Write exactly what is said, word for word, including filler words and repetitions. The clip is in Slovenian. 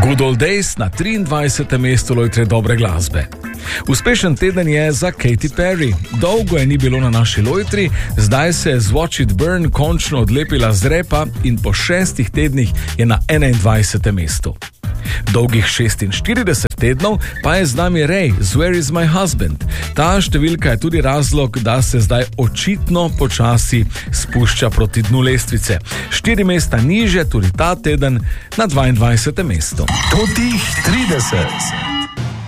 Good Old Days na triindvajsetem mestu lojtre dobre glasbe. Uspešen teden je za Katy Perry. Dolgo je ni bilo na naši lojtri, zdaj se je z Watch It Burn končno odlepila z repa in po šestih tednih je na enaindvajsetem mestu. Dolgih šestinštirideset tednov pa je z nami Ray z Where Is My Husband. Ta številka je tudi razlog, da se zdaj očitno počasi spušča proti dnu lestvice. Štiri mesta niže, tudi ta teden na dvaindvajsetem mestu. Totih trideset.